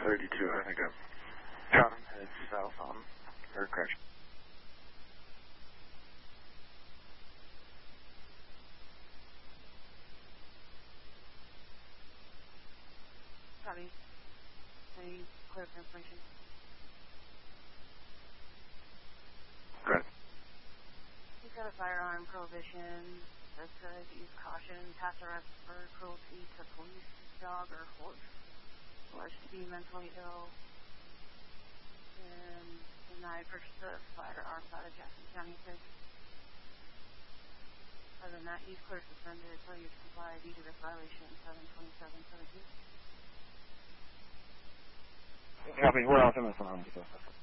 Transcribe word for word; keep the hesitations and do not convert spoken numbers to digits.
thirty-two, I think I've got him headed south on or correction. Copy. Any clear for information? Good. He's got a firearm prohibition that says use caution, pass arrest for cruelty to police, dog, or horse, alleged to be mentally ill, and denied purchase of firearms out of Jackson County. Six. Other than that, he's clear suspended, failure to comply due to this violation, seven twenty-seven seventeen. Copy. We're off in the phone.